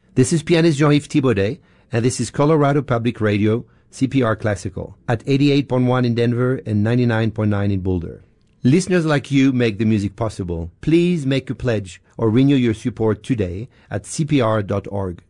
This is pianist Jean-Yves Thibaudet, and this is Colorado Public Radio, CPR Classical, at 88.1 in Denver and 99.9 in Boulder. Listeners like you make the music possible. Please make a pledge or renew your support today at cpr.org.